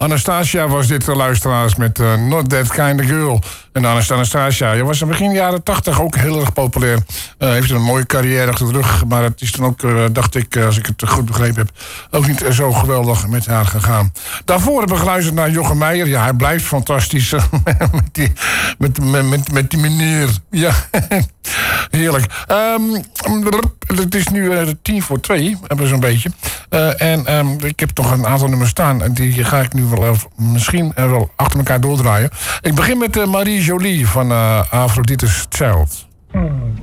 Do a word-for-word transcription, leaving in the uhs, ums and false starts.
Anastasia was dit, de luisteraars, met uh, Not That Kind of Girl. En Anastasia, je was in begin jaren tachtig ook heel erg populair. Uh, heeft een mooie carrière achter de rug. Maar het is toen ook, uh, dacht ik, uh, als ik het goed begrepen heb, ook niet zo geweldig met haar gegaan. Daarvoor hebben we geluisterd naar Jochem Meijer. Ja, hij blijft fantastisch met, die, met, met, met, met die meneer. Ja, heerlijk. Um, het is nu uh, tien voor twee, hebben we zo'n beetje. Uh, en um, ik heb toch een aantal nummers staan. En die ga ik nu wel uh, misschien uh, wel achter elkaar doordraaien. Ik begin met uh, Marie Jolie van uh, Aphrodite's Child. Hmm.